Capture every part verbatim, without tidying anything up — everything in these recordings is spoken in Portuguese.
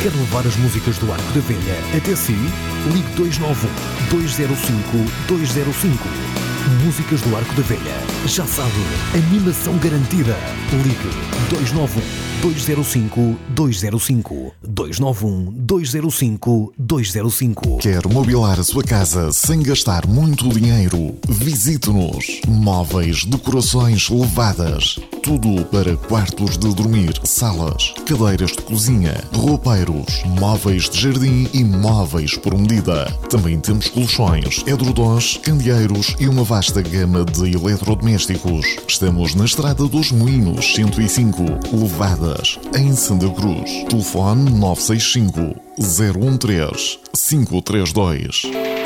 Quer levar as músicas do Arco da Velha até si? Ligue dois nove um, dois zero cinco, dois zero cinco. Músicas do Arco da Velha. Já sabe, animação garantida. Ligue dois nove um, dois zero cinco, dois zero cinco. dois nove um, dois zero cinco, dois zero cinco. Quer mobilar a sua casa sem gastar muito dinheiro? Visite-nos. Móveis, decorações levadas. Tudo para quartos de dormir, salas, cadeiras de cozinha, roupeiros, móveis de jardim e móveis por medida. Também temos colchões, edredons, candeeiros e uma vasta gama de eletrodomésticos. Estamos na Estrada dos Moinhos cento e cinco, Levadas, em Santa Cruz. Telefone nove seis cinco, zero um três, cinco três dois.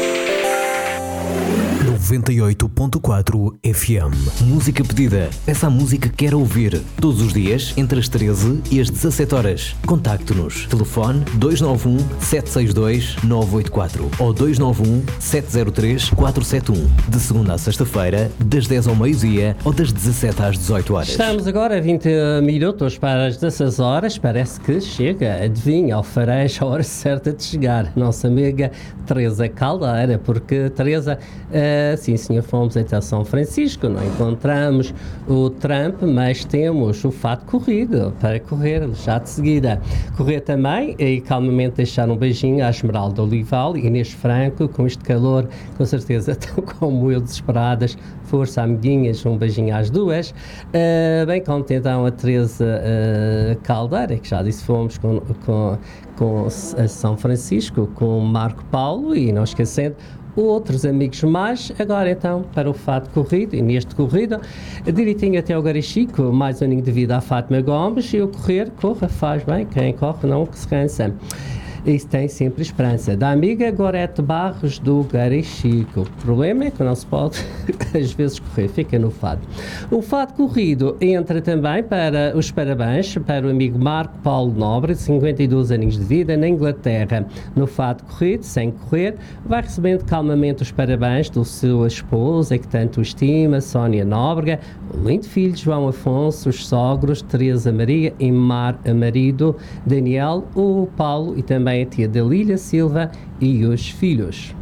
noventa e oito ponto quatro F M. Música pedida. Essa a música que quer ouvir. Todos os dias, entre as treze e as dezassete horas. Contacte-nos. Telefone dois nove um, sete seis dois, nove oito quatro ou dois nove um, sete zero três, quatro sete um. De segunda a sexta-feira, das dez ao meio-dia ou das dezassete às dezoito horas. Estamos agora a vinte minutos para as dezesseis horas. Parece que chega, adivinha, ao farejo, a hora certa de chegar. Nossa amiga Teresa Caldeira, porque Teresa... Uh, sim, senhor, fomos até São Francisco, não encontramos o Trump, mas temos o fato corrido para correr já de seguida. Correr também e calmamente deixar um beijinho à Esmeralda Olival e Inês Franco, com este calor, com certeza, tão como eu, desesperadas. Força, amiguinhas, um beijinho às duas. Uh, bem como então a Teresa uh, Caldeira, que já disse, fomos com, com, com a São Francisco, com Marco Paulo e não esquecendo outros amigos mais. Agora então para o fato corrido, e neste corrido direitinho até ao Garichico, mais um aninho de vida à Fátima Gomes, e o correr, corra, faz bem, quem corre não que se cansa. Isso tem sempre esperança. Da amiga Gorete Barros do Garichico. O problema é que não se pode às vezes correr, fica no fado. O fado corrido entra também para os parabéns para o amigo Marco Paulo Nobre, de cinquenta e dois aninhos de vida, na Inglaterra. No fado corrido, sem correr, vai recebendo calmamente os parabéns do sua esposa, que tanto estima, Sónia Nóbrega, o lindo filho João Afonso, os sogros Teresa Maria e Mar, marido Daniel, o Paulo e também a tia Dalília Silva e os filhos.